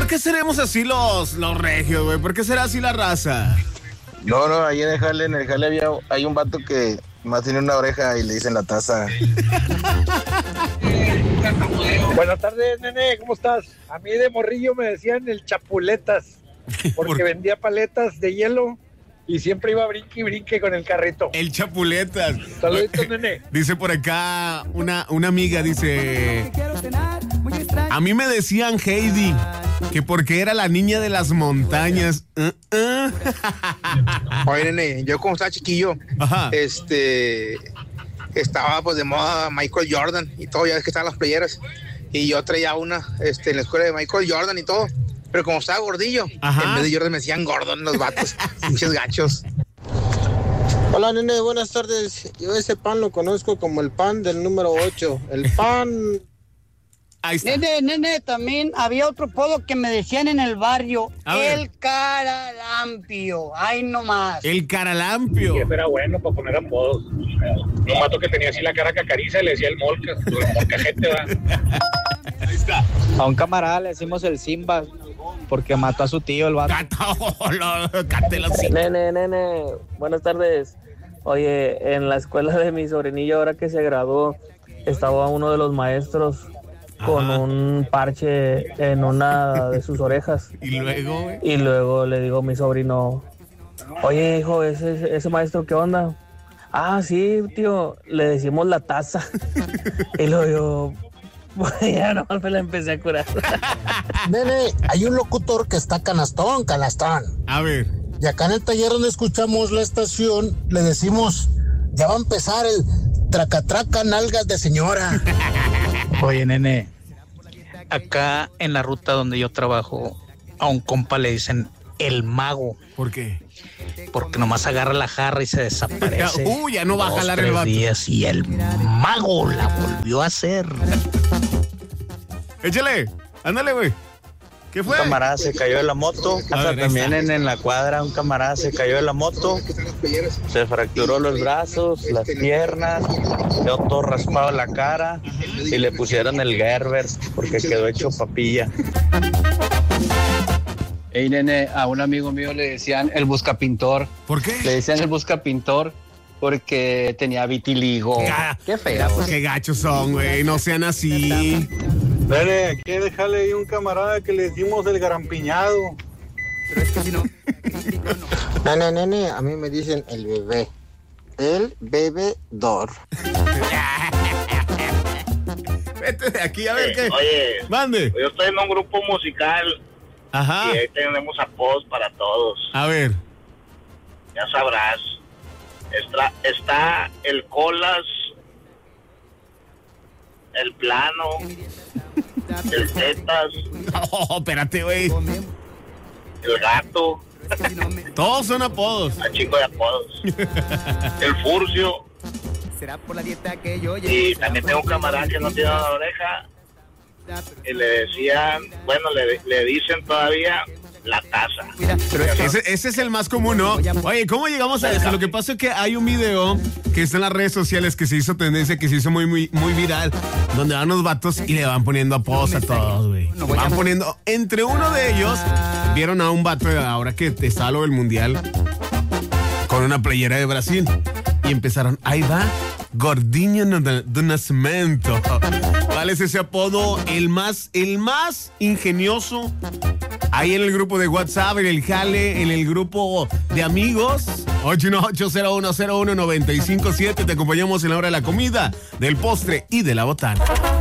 qué seremos así los regios, güey? ¿Por qué será así la raza? No, ahí en el jale hay un vato que más tiene una oreja y le dicen la taza. Buenas tardes, nene, ¿cómo estás? A mí de morrillo me decían el chapuletas, porque vendía paletas de hielo y siempre iba brinque y brinque con el carrito. El chapuletas. Saluditos, nene. Dice por acá una amiga, dice... A mí me decían Heidi, que porque era la niña de las montañas. Oye, nene, yo como estaba chiquillo, Ajá. estaba pues de moda Michael Jordan y todo, ya ves que estaban las playeras. Y yo traía una en la escuela de Michael Jordan y todo. Pero como estaba gordillo, Ajá. en vez de Jordan me decían Gordon los vatos, pinches gachos. Hola, nene, buenas tardes. Yo ese pan lo conozco como el pan del número 8. El pan... Ahí está. Nene, también había otro apodo que me decían en el barrio, A ver. el caralampio. Ay, no más. El caralampio. Y era bueno para poner apodos. Un vato que tenía así la cara cacariza y le decía el molcajete, va. Ahí está. A un camarada le decimos el Simba porque mató a su tío el vato. Nene, buenas tardes. Oye, en la escuela de mi sobrinillo, ahora que se graduó, estaba uno de los maestros con un parche en una de sus orejas. Y luego, güey. Y luego le digo a mi sobrino, oye, hijo, ese maestro, ¿qué onda? Ah, sí, tío, le decimos la taza. Y luego yo, ya nomás me la empecé a curar. Nene, hay un locutor que está canastón. A ver. Y acá en el taller donde escuchamos la estación, le decimos, ya va a empezar el tracatraca nalgas de señora. Oye, nene, acá en la ruta donde yo trabajo, a un compa le dicen el mago. ¿Por qué? Porque nomás agarra la jarra y se desaparece. Ya no va a jalar el 2-3 vato. días y el mago la volvió a hacer. Échale, ándale, güey. ¿Qué fue? Un camarada se cayó de la moto. A ver, También en la cuadra un camarada se cayó de la moto. Se fracturó los brazos, las piernas, quedó todo raspado la cara y le pusieron el Gerber porque quedó hecho papilla. Ey, nene, a un amigo mío le decían el buscapintor. ¿Por qué? Le decían el buscapintor porque tenía vitiligo. Qué fea, pues. Qué gachos son, güey. No sean así. Nene, aquí déjale ahí un camarada que le decimos el garampiñado. Pero es que si no... Nene, a mí me dicen el bebé. El bebedor. Vete de aquí, a ver qué. Oye, mande. Yo estoy en un grupo musical. Ajá. Y ahí tenemos apodos para todos. A ver. Ya sabrás. Está el Colas, el Plano, el Tetas. No, espérate, güey. El Gato. Todos son apodos. A chico de apodos. El Furcio. Será por la dieta que yo Y también tengo un camarada que no tiene una oreja. Y le decían, bueno, le dicen todavía la taza. Ese es el más común, ¿no? Oye, ¿cómo llegamos a eso? Lo que pasa es que hay un video que está en las redes sociales que se hizo tendencia, que se hizo muy viral, donde van los vatos y le van poniendo apodos a todos, güey. Van poniendo, entre uno de ellos, vieron a un vato ahora que estaba lo del mundial con una playera de Brasil y empezaron, ahí va, Gordinho do Nascimento. ¿Cuál es ese apodo? El más ingenioso. Ahí en el grupo de WhatsApp, en el jale, en el grupo de amigos. 818-0101-957. Te acompañamos en la hora de la comida, del postre y de la botana.